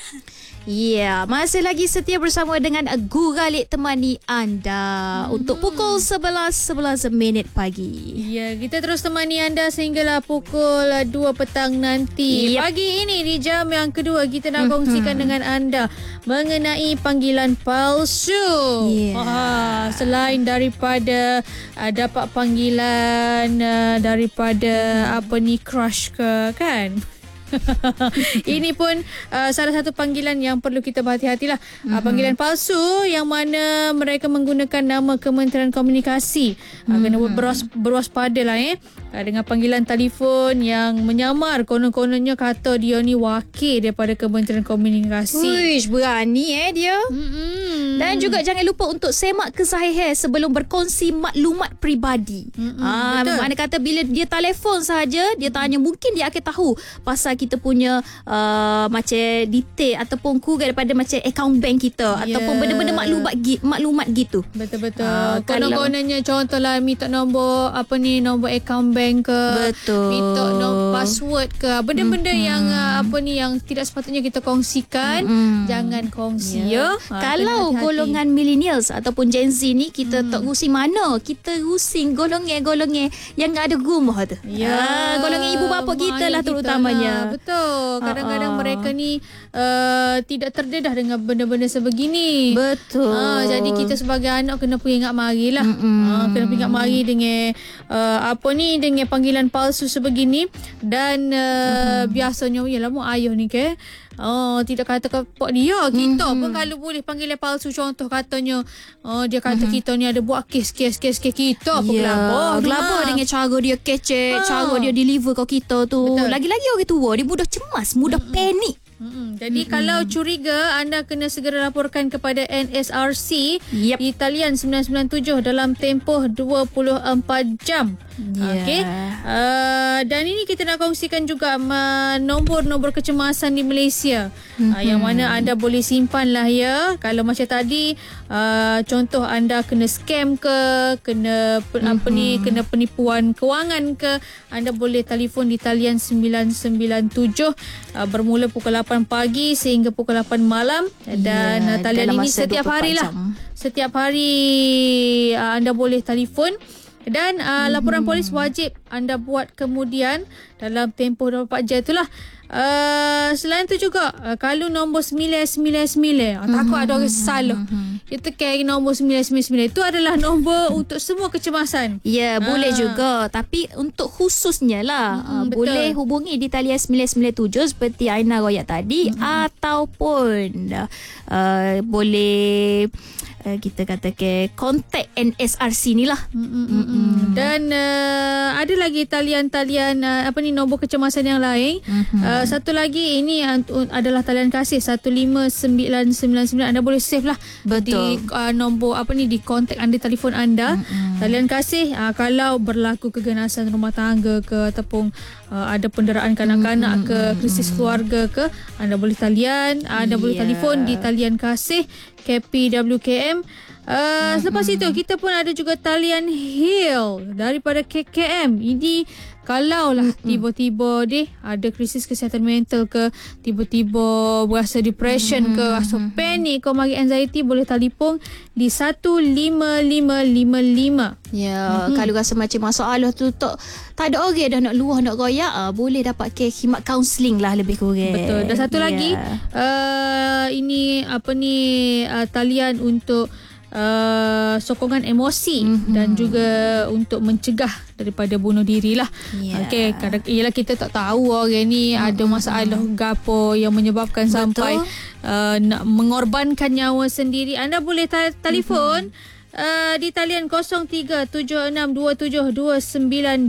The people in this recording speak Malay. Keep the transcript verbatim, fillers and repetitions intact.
Ya, yeah, masih lagi setia bersama dengan Guralik temani anda hmm. untuk pukul sebelas sebelas minit pagi. Ya, kita terus temani anda sehinggalah pukul dua petang nanti. Yep. Pagi ini di jam yang kedua kita nak kongsikan hmm. dengan anda mengenai panggilan palsu. Yeah. Ah, selain daripada uh, dapat panggilan uh, daripada hmm. apa ni crush ke kan? Ini pun uh, salah satu panggilan yang perlu kita berhati-hatilah. Mm-hmm. Uh, panggilan palsu yang mana mereka menggunakan nama Kementerian Komunikasi. Mm-hmm. Uh, kena berwas, berwaspada lah eh. Uh, dengan panggilan telefon yang menyamar. Konon-kononnya kata dia ni wakil daripada Kementerian Komunikasi. Uish, berani eh dia. Mm-hmm. Dan juga jangan lupa untuk semak kesahihan sebelum berkongsi maklumat peribadi. Mm-hmm. Uh, mana kata bila dia telefon saja, dia tanya, mungkin dia akan tahu pasal kita punya uh, macam detail ataupun kurang daripada macam account bank kita, yeah. ataupun benda-benda maklumat maklumat gitu. Betul-betul. Uh, Konon-kononnya contohlah minta nombor apa ni nombor account bank ke, betul. Minta nombor password ke, benda-benda mm-hmm. yang uh, apa ni yang tidak sepatutnya kita kongsikan, mm-hmm. jangan kongsi yeah. ya. Uh, Kalau golongan millennials ataupun Gen Z ni kita mm. tak rusing mana, kita rusing golongan-golongan yang ada rumah tu. Ya, yeah. uh, golongan ibu bapa kita lah terutamanya. Lah. Betul. Kadang-kadang uh-uh. mereka ni uh, tidak terdedah dengan benda-benda sebegini. Betul. Uh, jadi kita sebagai anak kena ingat mari lah. Uh, kena ingat mari dengan uh, apa ni dengan panggilan palsu sebegini. Dan uh, biasanya yalah mu ayah ni ke Oh, tidak kata kepada dia. Kita mm-hmm. pun kalau boleh panggilan palsu. Contoh katanya oh, dia kata mm-hmm. kita ni ada buat kes-kes-kes kita. Apa yeah. gelabah. Gelabah dengan cara dia kecek, ha. cara dia deliver ke kita tu. Betul. Lagi-lagi orang tua dia mudah cemas, mudah mm-hmm. panik. Mm-hmm. Jadi mm-hmm. kalau curiga, anda kena segera laporkan kepada N S R C yep. di talian sembilan sembilan tujuh dalam tempoh dua puluh empat jam. Yeah. Okey. Uh, dan ini kita nak kongsikan juga uh, nombor-nombor kecemasan di Malaysia. Mm-hmm. Uh, yang mana anda boleh simpan lah ya. Kalau macam tadi uh, contoh anda kena scam ke, kena mm-hmm. apa ni, kena penipuan kewangan ke, anda boleh telefon di talian sembilan sembilan tujuh uh, bermula pukul lapan pagi sehingga pukul lapan malam. Dan yeah, uh, talian ini setiap hari lah. Setiap hari uh, anda boleh telefon. Dan uh, laporan hmm. polis wajib anda buat kemudian dalam tempoh dua puluh empat jam itulah. Uh, selain tu juga uh, kalau nombor sembilan sembilan sembilan uh, takut hmm. ada orang salah. Hmm. Kita tekan nombor sembilan sembilan sembilan itu adalah nombor untuk semua kecemasan. Ya, yeah, uh. boleh juga. Tapi untuk khususnya lah hmm, uh, boleh hubungi di talian sembilan sembilan tujuh seperti Aina royak tadi hmm. ataupun uh, boleh Uh, kita kata ke kontak N S R C ni lah. Mm-mm. Dan uh, ada lagi talian-talian uh, apa ni nombor kecemasan yang lain. Mm-hmm. Uh, satu lagi ini uh, adalah talian kasih satu lima sembilan sembilan sembilan. Anda boleh save lah. Betul. Di uh, nombor apa ni di kontak anda telefon anda. Mm-hmm. Talian kasih uh, kalau berlaku keganasan rumah tangga ke ataupun uh, ada penderaan kanak-kanak mm-hmm. ke, krisis keluarga ke, anda boleh talian, anda yeah. boleh telefon di talian kasih K P W K M. Uh, selepas mm-hmm. itu kita pun ada juga talian Heal daripada K K M. Ini kalau lah mm-hmm. tiba-tiba deh ada krisis kesihatan mental ke, tiba-tiba berasa depression mm-hmm. ke, rasa panik ke, mari anxiety, boleh telefon di satu lima lima lima lima. Ya, mm-hmm. kalau rasa macam masalah tu tak tak ada orang dah nak luah nak royak, ah, boleh dapat ke khidmat kaunseling lah lebih kurang. Betul. Dan satu yeah. lagi uh, ini apa ni uh, talian untuk Uh, sokongan emosi mm-hmm. dan juga untuk mencegah daripada bunuh diri lah. Yeah. Okey, kadang ialah kita tak tahu orang ni mm-hmm. ada masalah gapo yang menyebabkan Betul. sampai uh, nak mengorbankan nyawa sendiri. Anda boleh ta- telefon mm-hmm. uh, di talian kosong tiga tujuh enam dua tujuh dua sembilan